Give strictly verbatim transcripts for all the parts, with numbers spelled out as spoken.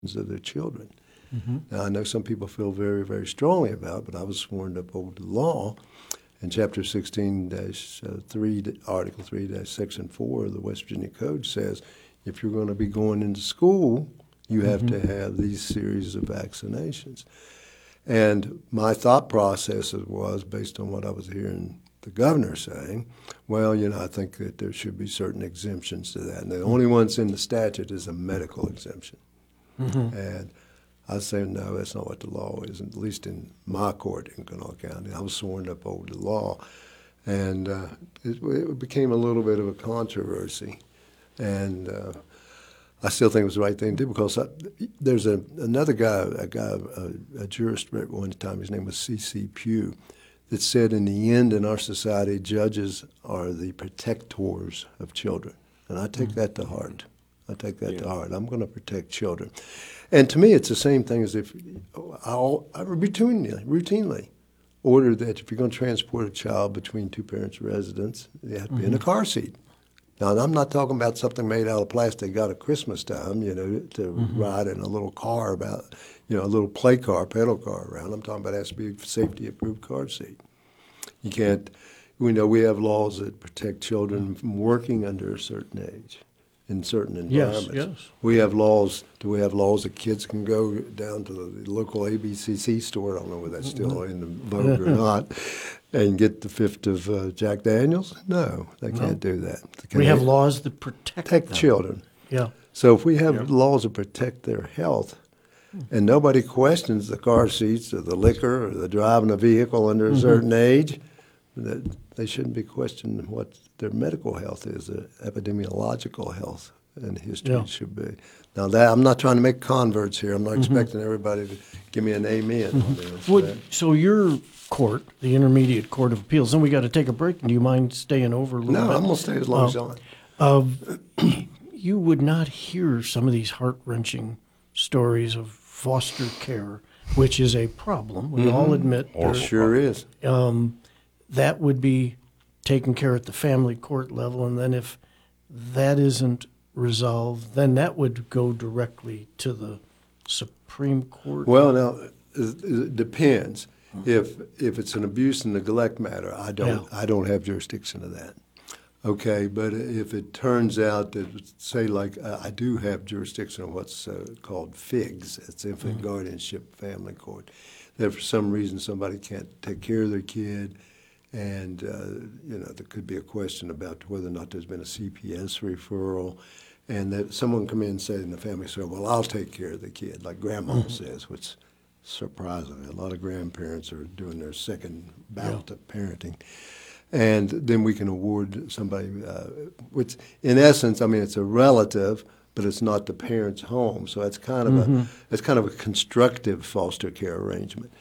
of their children. Mm-hmm. Now, I know some people feel very, very strongly about it, but I was sworn to uphold the law. And Chapter sixteen dash three, Article three dash Section four of the West Virginia Code says if you're going to be going into school, you have Mm-hmm. to have these series of vaccinations. And my thought process was, based on what I was hearing the governor saying, well, you know, I think that there should be certain exemptions to that. And the only ones in the statute is a medical exemption. Mm-hmm. And I say, no, that's not what the law is, at least in my court in Kanawha County. I was sworn to uphold the law. And uh, it, it became a little bit of a controversy. And uh, I still think it was the right thing to do because I, there's a, another guy, a guy, a, a jurist at one time, his name was C C Pugh, that said in the end in our society, judges are the protectors of children. And I take mm-hmm. that to heart. I take that yeah. to heart. I'm going to protect children. And to me, it's the same thing as if I'll, I routinely, routinely order that if you're going to transport a child between two parents' residence, they have to be mm-hmm. in a car seat. Now, I'm not talking about something made out of plastic got at Christmas time, you know, to mm-hmm. ride in a little car about, you know, a little play car, pedal car around. I'm talking about it has to be a safety-approved car seat. You can't, we know we have laws that protect children from working under a certain age in certain environments. Yes, yes. We have laws, do we have laws that kids can go down to the local A B C C store, I don't know whether that's still in the vogue or not, and get the fifth of uh, Jack Daniels? No, they can't do that. Can we have they laws that protect protect them. children. Yeah. So if we have Yeah. laws that protect their health, and nobody questions the car seats or the liquor or the driving a vehicle under a mm-hmm. certain age, that they shouldn't be questioning what their medical health is, their epidemiological health and history Yeah. should be. Now, that I'm not trying to make converts here. I'm not Mm-hmm. expecting everybody to give me an amen mm-hmm. on this. Would, so your court, the Intermediate Court of Appeals, and we got to take a break. Do you mind staying over a little no, bit? I'm going to stay as long uh, as you want. Uh, you would not hear some of these heart-wrenching stories of foster care, which is a problem. We mm-hmm. all admit. It sure is. Um, that would be taken care at the family court level, and then if that isn't resolved, then that would go directly to the Supreme Court. Well, now, it, it depends. If if it's an abuse and neglect matter, I don't Yeah. I don't have jurisdiction of that. Okay, but if it turns out that, say, like uh, I do have jurisdiction of what's uh, called FIGS, it's Infant mm-hmm. Guardianship Family Court, that for some reason somebody can't take care of their kid, and uh, you know there could be a question about whether or not there's been a C P S referral, and that someone come in and say in the family, so well, I'll take care of the kid, like Grandma mm-hmm. says, which surprisingly a lot of grandparents are doing their second bout yeah. of parenting. And then we can award somebody, uh, which in essence, I mean, it's a relative, but it's not the parent's home. So it's kind of mm-hmm. a it's kind of a constructive foster care arrangement.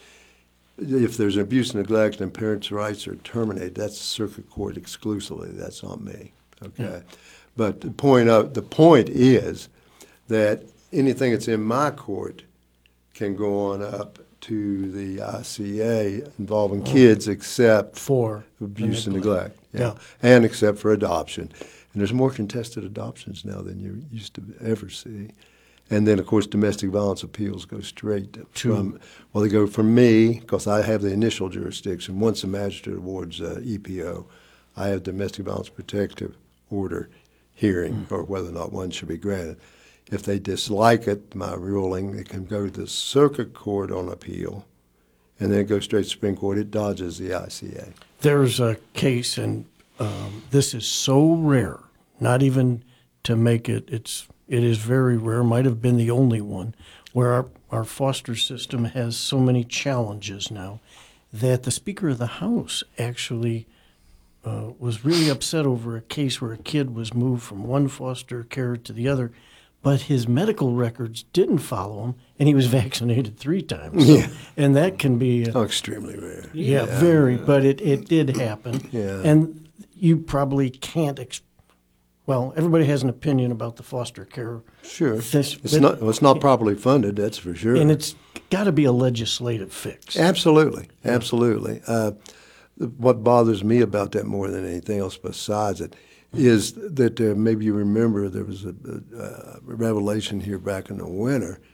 If there's abuse and neglect and parents' rights are terminated, that's circuit court exclusively. That's not me. Okay, yeah. But the point of the point is that anything that's in my court can go on up to the I C A involving kids except for abuse and neglect. And neglect. Yeah. yeah. And except for adoption. And there's more contested adoptions now than you used to ever see. And then, of course, domestic violence appeals go straight from, well, they go from me, because I have the initial jurisdiction. Once the magistrate awards uh, E P O, I have domestic violence protective order hearing, mm. or whether or not one should be granted. If they dislike it, my ruling, it can go to the circuit court on appeal, and then it goes straight to Supreme Court. It dodges the I C A. There's a case, and um, this is so rare, not even to make it, it's, it is very rare, might have been the only one, where our, our foster system has so many challenges now that the Speaker of the House actually uh, was really upset over a case where a kid was moved from one foster care to the other, but his medical records didn't follow him, and he was vaccinated three times. So, yeah. And that can be... Uh, oh, extremely rare. Yeah, yeah. very, but it, it did happen. yeah. And you probably can't... Ex- well, everybody has an opinion about the foster care. Sure. This, it's, not, well, it's not properly funded, that's for sure. And it's got to be a legislative fix. Absolutely, absolutely. Uh, what bothers me about that more than anything else besides it is that uh, maybe you remember there was a, a, a revelation here back in the winter